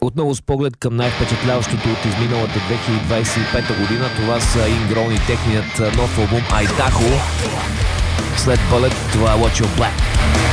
Отново с поглед към най-впечатляващото от изминалата 2025 година. Това са Ingrown и техният нов албум Idaho. След Bullet, това е Watch Your Black.